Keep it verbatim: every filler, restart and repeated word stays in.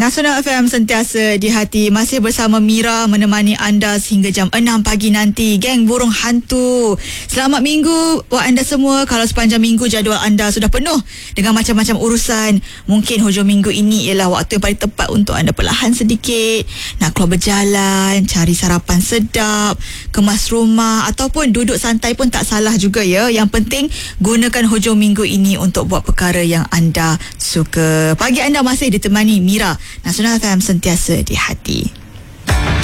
Nasional F M sentiasa di hati. Masih bersama Mira menemani anda sehingga jam enam pagi nanti. Geng burung hantu, selamat minggu buat anda semua. Kalau sepanjang minggu jadual anda sudah penuh dengan macam-macam urusan, mungkin hujung minggu ini ialah waktu yang paling tepat untuk anda perlahan sedikit, nak keluar berjalan, cari sarapan sedap, kemas rumah, ataupun duduk santai pun tak salah juga ya. Yang penting gunakan hujung minggu ini untuk buat perkara yang anda suka. Pagi anda masih ditemani Mira. Nasional F M sentiasa di hati.